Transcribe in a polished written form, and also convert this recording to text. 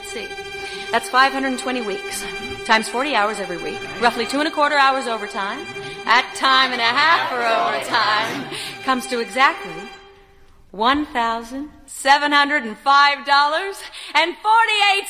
Let's see. That's 520 weeks. Times 40 hours every week. Roughly 2.25 hours overtime. At time and a half for overtime. Comes to exactly $1,705.48.